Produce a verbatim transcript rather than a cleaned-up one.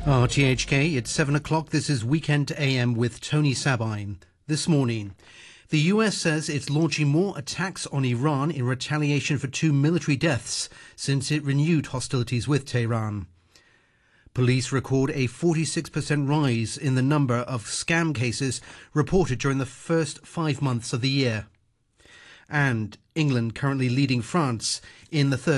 R T H K, it's seven o'clock. This is Weekend A M with Tony Sabine. This morning, the U S says it's launching more attacks on Iran in retaliation for two military deaths since it renewed hostilities with Tehran. Police record a forty-six percent rise in the number of scam cases reported during the first five months of the year. And England currently leading France in the third